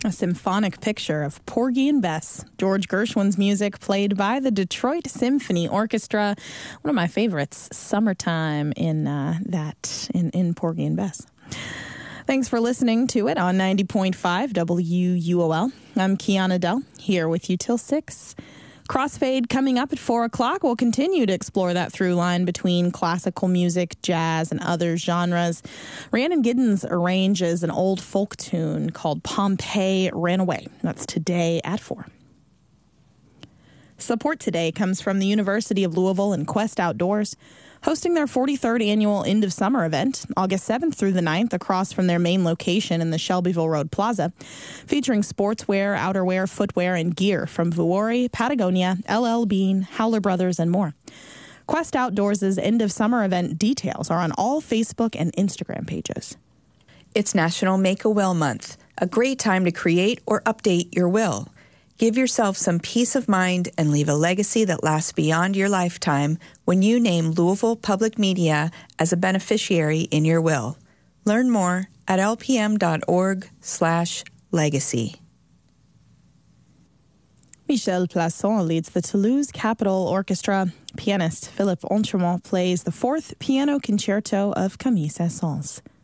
A symphonic picture of Porgy and Bess, George Gershwin's music played by the Detroit Symphony Orchestra. One of my favorites, Summertime, in Porgy and Bess. Thanks for listening to it on 90.5 WUOL. I'm Kiana Dell, here with you till 6. Crossfade coming up at 4 o'clock. We'll continue to explore that through line between classical music, jazz, and other genres. Rhiannon Giddens arranges an old folk tune called Pompeii Ran Away. That's today at 4. Support today comes from the University of Louisville and Quest Outdoors, hosting their 43rd annual End of Summer event, August 7th through the 9th, across from their main location in the Shelbyville Road Plaza, featuring sportswear, outerwear, footwear, and gear from Vuori, Patagonia, LL Bean, Howler Brothers, and more. Quest Outdoors' End of Summer event details are on all Facebook and Instagram pages. It's National Make a Will Month, a great time to create or update your will. Give yourself some peace of mind and leave a legacy that lasts beyond your lifetime when you name Louisville Public Media as a beneficiary in your will. Learn more at lpm.org/legacy. Michel Plasson leads the Toulouse Capitol Orchestra. Pianist Philippe Ontremont plays the 4th Piano Concerto of Camille Saint-Saëns.